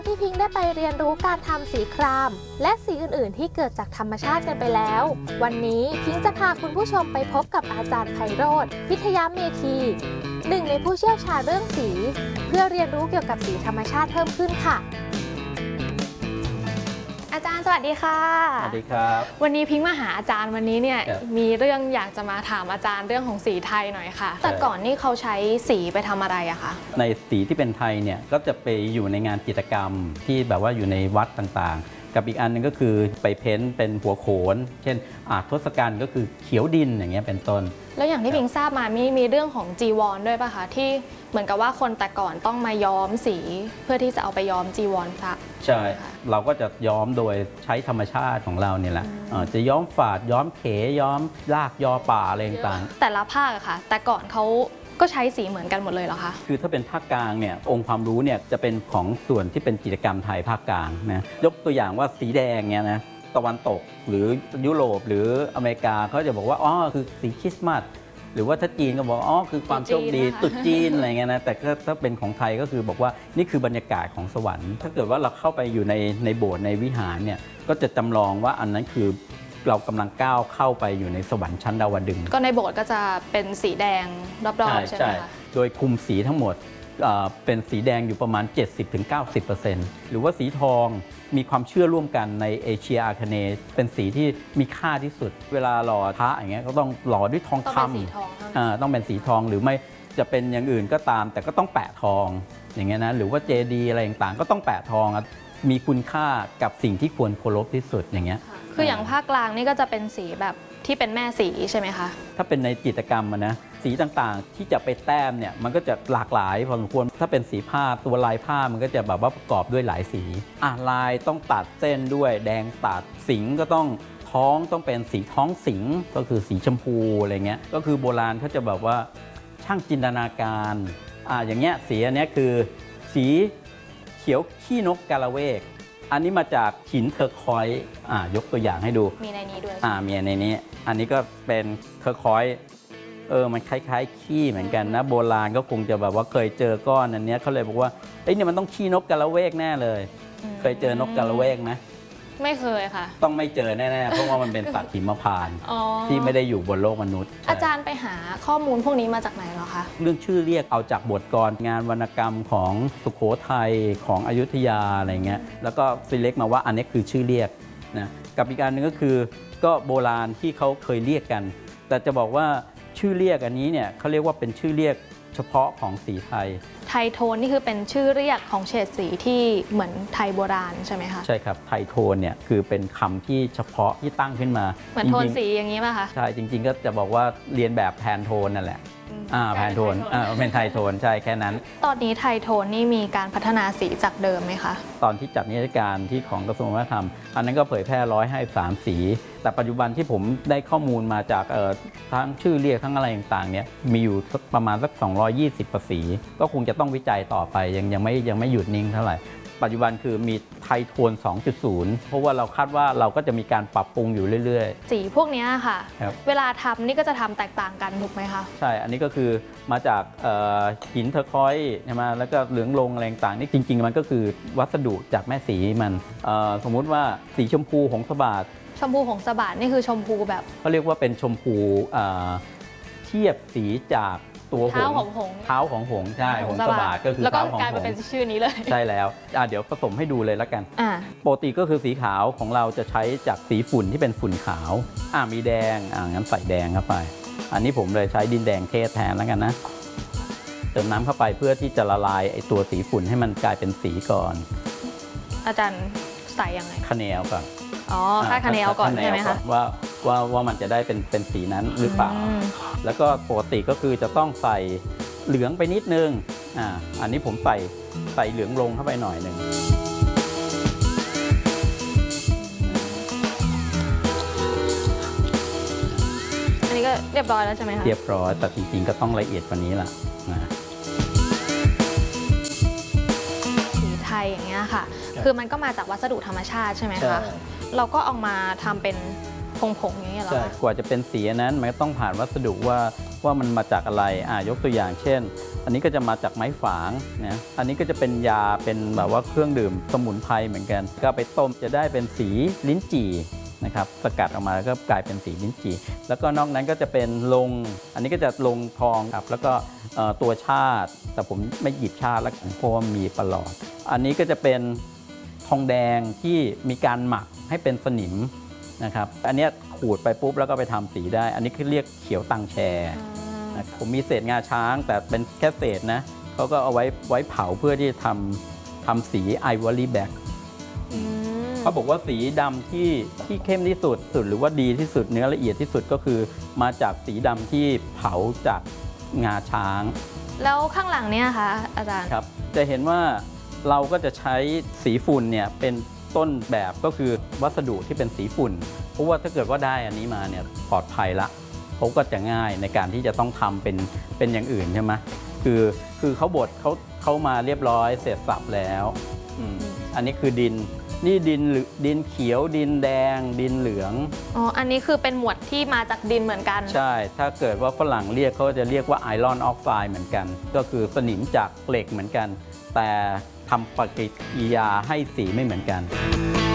ที่พิงค์ได้ไปเรียนรู้การทำสีครามและสีอื่นๆที่เกิดจากธรรมชาติกันไปแล้ววันนี้พิงค์จะพาคุณผู้ชมไปพบกับอาจารย์ไพโรจน์พิทยเมธีหนึ่งในผู้เชี่ยวชาญเรื่องสีเพื่อเรียนรู้เกี่ยวกับสีธรรมชาติเพิ่มขึ้นค่ะอาจารย์สวัสดีค่ะสวัสดีครับวันนี้พิงค์มาหาอาจารย์วันนี้เนี่ยมีเรื่องอยากจะมาถามอาจารย์เรื่องของสีไทยหน่อยค่ะแต่ก่อนนี่เขาใช้สีไปทำอะไรอะคะในสีที่เป็นไทยเนี่ยก็จะไปอยู่ในงานจิตรกรรมที่แบบว่าอยู่ในวัดต่างๆกับอีกอันนึงก็คือไปเพ้นเป็นหัวโขนเช่นทศกัณฐ์ก็คือเขียวดินอย่างเงี้ยเป็นต้นแล้วอย่างที่พิงค์ทราบมามีเรื่องของจีวรด้วยป่ะคะที่เหมือนกับว่าคนแต่ก่อนต้องมาย้อมสีเพื่อที่จะเอาไปย้อมจีวรพระใช่เราก็จะย้อมโดยใช้ธรรมชาติของเราเนี่ยแหละจะย้อมฝาดย้อมเขย้อมรากยอป่าอะไรต่างๆแต่ละภาคอะค่ะแต่ก่อนเขาก็ใช้สีเหมือนกันหมดเลยเหรอคะคือถ้าเป็นภาคกลางเนี่ยองค์ความรู้เนี่ยจะเป็นของส่วนที่เป็นกิจกรรมไทยภาคกลางนะยกตัวอย่างว่าสีแดงเนี่ยนะตะวันตกหรือยุโรปหรืออเมริกาเขาจะบอกว่าอ๋อคือสีคริสต์มาสหรือว่าถ้าจีนก็บอกอ๋อคือความโชคดีตรุษจีนอะไรเงี้ยนะแต่ถ้าเป็นของไทยก็คือบอกว่านี่คือบรรยากาศของสวรรค์ถ้าเกิดว่าเราเข้าไปอยู่ในโบสถ์ในวิหารเนี่ยก็จะจำลองว่าอันนั้นคือเรากำลังก้าวเข้าไปอยู่ในสวรรค์ชั้นดาวดึงส์ก็ในโบสถ์ก็จะเป็นสีแดงรอบๆใช่ไหมคะโดยคุมสีทั้งหมดเป็นสีแดงอยู่ประมาณ 70-90% หรือว่าสีทองมีความเชื่อร่วมกันในเอเชียอาคเนย์เป็นสีที่มีค่าที่สุดเวลาหล่อพระอย่างเงี้ยก็ต้องหล่อด้วยทองคำต้องเป็นสีทองหรือไม่จะเป็นอย่างอื่นก็ตามแต่ก็ต้องแปะทองอย่างเงี้ยนะหรือว่าเจดีย์อะไรต่างๆก็ต้องแปะทองมีคุณค่ากับสิ่งที่ควรเคารพที่สุดอย่างเงี้ยคืออย่างภาคกลางนี่ก็จะเป็นสีแบบที่เป็นแม่สีใช่ไหมคะถ้าเป็นในจิตรกรรมนะสีต่างๆที่จะไปแต้มเนี่ยมันก็จะหลากหลายพอสมควรถ้าเป็นสีผ้าตัวลายผ้ามันก็จะแบบว่าประกอบด้วยหลายสีลายต้องตัดเส้นด้วยแดงตัดสิงก็ต้องท้องต้องเป็นสีท้องสิงก็คือสีชมพูอะไรเงี้ยก็คือโบราณเขาจะแบบว่าช่างจินตนาการอย่างเงี้ยสีอันนี้คือสีเขียวขี้นกกาละเวกอันนี้มาจากหินเทอร์คอยส์ยกตัวอย่างให้ดูมีในนี้ด้วยมีในนี้อันนี้ก็เป็นเทอร์คอยส์มันคล้ายๆขี้เหมือนกันนะโบราณก็คงจะแบบว่าเคยเจอก้อนอันนี้เขาเลยบอกว่าเนี่ยมันต้องขี้นกกาละเวกแน่เลยเคยเจอนกกาละเวกไหมไม่เคยค่ะต้องไม่เจอแน่ๆเพราะว่ามันเป็นสัตว์หิมพานต์ที่ไม่ได้อยู่บนโลกมนุษย์อาจารย์ไปหาข้อมูลพวกนี้มาจากไหนเหรอคะเรื่องชื่อเรียกเอาจากบทกลอนงานวรรณกรรมของสุโขทัยของอยุธยาอะไรเงี้ยแล้วก็ซีเล็กมาว่าอันนี้คือชื่อเรียกนะกับอีกอันนึงก็คือก็โบราณที่เขาเคยเรียกกันแต่จะบอกว่าชื่อเรียกอันนี้เนี่ยเขาเรียกว่าเป็นชื่อเรียกเฉพาะของสีไทยไทยโทนนี่คือเป็นชื่อเรียกของเฉดสีที่เหมือนไทยโบราณใช่ไหมคะใช่ครับไทยโทนเนี่ยคือเป็นคำที่เฉพาะที่ตั้งขึ้นมาเหมือนโทนสีอย่างนี้ป่ะคะใช่จริงๆก็จะบอกว่าเรียนแบบแพนโทนนั่นแหละแพนโทนเป็นไทยโทนใช่แค่นั้นตอนนี้ไทยโทนนี่มีการพัฒนาสีจากเดิมไหมคะตอนที่จัดนิทรรศการที่ของกระทรวงวัฒนธรรมอันนั้นก็เผยแพร่153สีแต่ปัจจุบันที่ผมได้ข้อมูลมาจากทั้งชื่อเรียกทั้งอะไรต่างๆเนี่ยมีอยู่ประมาณสัก220กว่าสีก็คงจะต้องวิจัยต่อไปยังไม่หยุดนิ่งเท่าไหร่ปัจจุบันคือมีไทยโทน 2.0 เพราะว่าเราคาดว่าเราก็จะมีการปรับปรุงอยู่เรื่อยๆสีพวกนี้ค่ะเวลาทำนี่ก็จะทำแตกต่างกันถูกไหมคะใช่อันนี้ก็คือมาจากหินเทอร์คอยส์ใช่ไหมแล้วก็เหลืองลงอะไรต่างๆนี่จริงๆมันก็คือวัสดุจากแม่สีมันสมมุติว่าสีชมพูหงสบาทชมพูหงสบาทนี่คือชมพูแบบเขาเรียกว่าเป็นชมพูเทียบสีจากตัวเท้าของหงใช่หงสบาทก็คือเท้าของหงแล้วก็กลายเป็นชื่อนี้เลยใช่แล้วเดี๋ยวผสมให้ดูเลยแล้วกันปกติก็คือสีขาวของเราจะใช้จากสีฝุ่นที่เป็นฝุ่นขาวมีแดงงั้นใส่แดงเข้าไปอันนี้ผมเลยใช้ดินแดงเทศแทนแล้วกันนะเติมน้ำเข้าไปเพื่อที่จะละลายไอตัวสีฝุ่นให้มันกลายเป็นสีก่อนอาจารย์ใส่ยังไงคะแนนก่อนค่าคะแนนก่อนใช่ไหมคะว่ามันจะได้เป็นสีนั้นหรือเปล่าแล้วก็ปกติก็คือจะต้องใส่เหลืองไปนิดนึงอันนี้ผมใส่เหลืองลงเข้าไปหน่อยหนึ่งอันนี้ก็เรียบร้อยแล้วใช่ไหมคะเรียบร้อยแต่จริงๆก็ต้องละเอียดกว่านี้ล่ะสีไทยอย่างเงี้ยค่ะคือมันก็มาจากวัสดุธรรมชาติใช่ไหมคะเราก็เอามาทำเป็นผงๆอย่างเงี้ยหรอใช่กว่าจะเป็นสีนั้นมันต้องผ่านวัสดุว่ามันมาจากอะไรยกตัวอย่างเช่นอันนี้ก็จะมาจากไม้ฝางนะอันนี้ก็จะเป็นยาเป็นแบบว่าเครื่องดื่มสมุนไพรเหมือนกันก็ไปต้มจะได้เป็นสีลิ้นจี่นะครับสกัดออกมาก็กลายเป็นสีลิ้นจี่แล้วก็นอกนั้นก็จะเป็นลงอันนี้ก็จะลงทองครับแล้วก็ตัวชาติแต่ผมไม่หยิบชาติแล้วเพราะว่ามีประหลอดอันนี้ก็จะเป็นทองแดงที่มีการหมักให้เป็นสนิมนะครับอันนี้ขูดไปปุ๊บแล้วก็ไปทำสีได้อันนี้คือเรียกเขียวตังแชนะผมมีเศษงาช้างแต่เป็นแค่เศษนะเขาก็เอาไว้เผาเพื่อที่จะทำสีไอวอรี่แบ็กเขาบอกว่าสีดำที่เข้มที่สุดหรือว่าดีที่สุดเนื้อละเอียดที่สุดก็คือมาจากสีดำที่เผาจากงาช้างแล้วข้างหลังเนี่ยคะอาจารย์ครับจะเห็นว่าเราก็จะใช้สีฝุ่นเนี่ยเป็นต้นแบบก็คือวัสดุที่เป็นสีฝุ่นเพราะว่าถ้าเกิดว่าได้อันนี้มาเนี่ยปลอดภัยละเขาก็จะง่ายในการที่จะต้องทำเป็นอย่างอื่นใช่ไหมคือเขาบดเขามาเรียบร้อยเสร็จสับแล้วอันนี้คือดินนี่ดินเขียวดินแดงดินเหลืองอันนี้คือเป็นหมวดที่มาจากดินเหมือนกันใช่ถ้าเกิดว่าฝรั่งเรียกเขาจะเรียกว่าไอรอนออกไซด์เหมือนกันก็คือสนิมจากเหล็กเหมือนกันแต่ทำปฏิกิริยาให้สีไม่เหมือนกัน